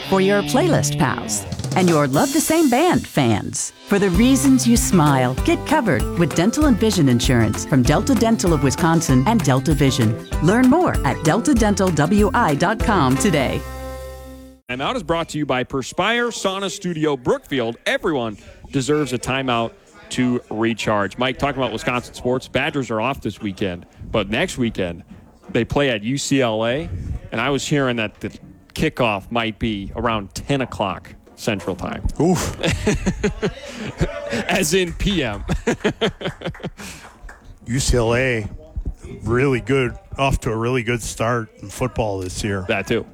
for your playlist pals and your love the same band fans. For the reasons you smile, get covered with dental and vision insurance from Delta Dental of Wisconsin and Delta Vision. Learn more at deltadentalwi.com today. Timeout is brought to you by Perspire Sauna Studio Brookfield. Everyone deserves a timeout to recharge. Mike, talking about Wisconsin sports, Badgers are off this weekend, but next weekend they play at UCLA, and I was hearing that the kickoff might be around 10 o'clock Central Time. Oof. As in PM. UCLA, really good, off to a really good start in football this year. That too.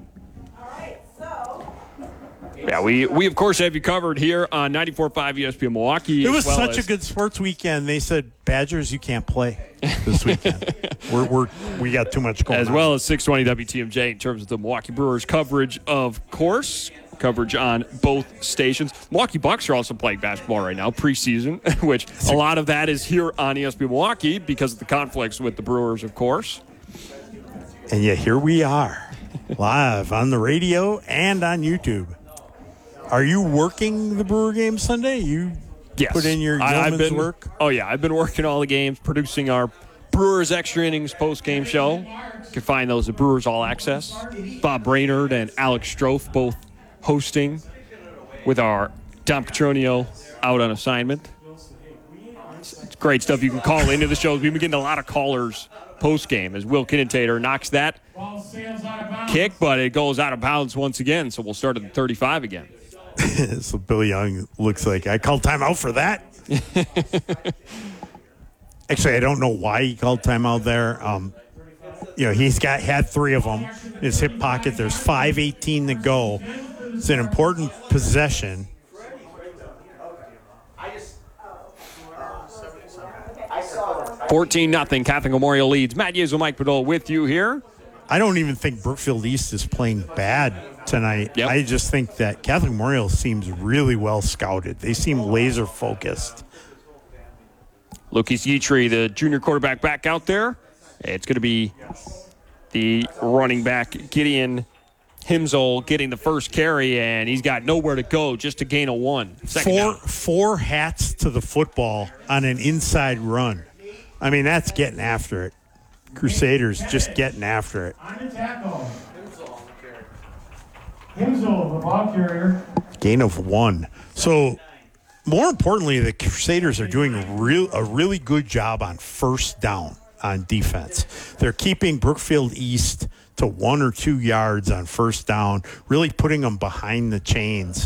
Yeah, we of course have you covered here on 94.5 ESPN Milwaukee. It was such a good sports weekend. They said, Badgers, you can't play this weekend. we got too much going on. As well as 620 WTMJ in terms of the Milwaukee Brewers coverage, of course. Coverage on both stations. Milwaukee Bucks are also playing basketball right now, preseason, which a lot of that is here on ESPN Milwaukee because of the conflicts with the Brewers, of course. And yet here we are, live on the radio and on YouTube. Are you working the Brewer game Sunday? You yes. Put in your yeoman's work? Oh, yeah. I've been working all the games, producing our Brewers Extra Innings post-game show. You can find those at Brewers All Access. Bob Brainerd and Alex Strofe both hosting with our Dom Petronio out on assignment. It's great stuff. You can call into the shows. We've been getting a lot of callers post-game as Will Kinnentator knocks that kick, but it goes out of bounds once again, so we'll start at the 35 again. So Billy Young looks like I called timeout for that. Actually, I don't know why he called timeout there. He's had 3 of them in his hip pocket. There's 5:18 to go. It's an important possession. 14-0. Catholic Memorial leads. Matt Yezo, Mike Podol with you here. I don't even think Brookfield East is playing bad tonight. Yep. I just think that Catholic Memorial seems really well scouted. They seem laser focused. Lucas Yetri, the junior quarterback, back out there. It's going to be the running back, Gideon Himsel, getting the first carry, and he's got nowhere to go just to gain a 1. Four hats to the football on an inside run. I mean, that's getting after it. Crusaders just getting after it. On the tackle. Himsel, the ball carrier. Gain of 1. So, more importantly, the Crusaders are doing a really good job on first down on defense. They're keeping Brookfield East to 1 or 2 yards on first down, really putting them behind the chains.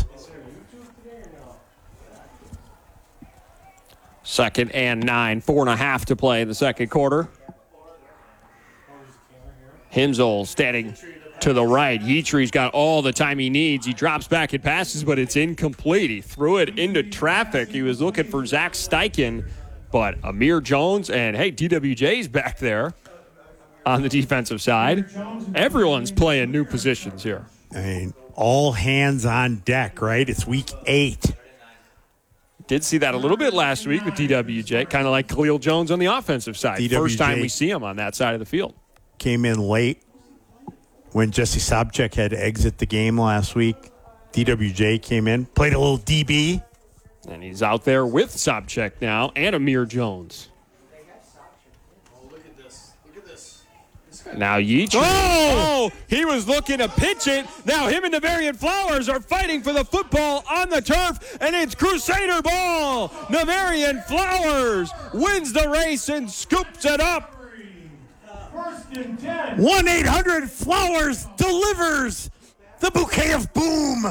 2nd and 9, 4.5 to play in the second quarter. Himsel standing to the right. Yetri's got all the time he needs. He drops back and passes, but it's incomplete. He threw it into traffic. He was looking for Zach Steichen, but Amir Jones and, DWJ's back there on the defensive side. Everyone's playing new positions here. I mean, all hands on deck, right? It's week 8. Did see that a little bit last week with DWJ, kind of like Khalil Jones on the offensive side. DWJ First time we see him on that side of the field. Came in late when Jesse Sobchak had to exit the game last week. DWJ came in, played a little DB. And he's out there with Sobchak now and Amir Jones. Now Yeatri. Oh! He was looking to pitch it. Now him and Navarian Flowers are fighting for the football on the turf, and it's Crusader ball. Navarian Flowers wins the race and scoops it up. 1-800-Flowers delivers the bouquet of boom.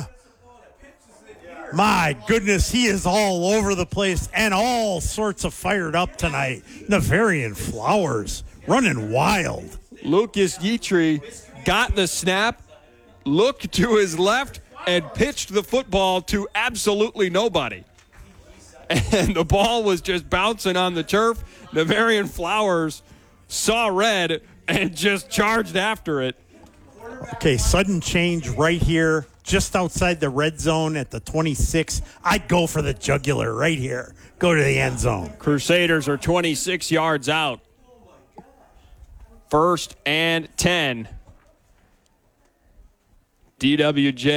My goodness, he is all over the place and all sorts of fired up tonight. Navarian Flowers running wild. Lucas Yetri got the snap, looked to his left, and pitched the football to absolutely nobody. And the ball was just bouncing on the turf. Navarian Flowers saw red and just charged after it. Okay, sudden change right here, just outside the red zone at the 26. I'd go for the jugular right here. Go to the end zone. Crusaders are 26 yards out. 1st and 10. DWJ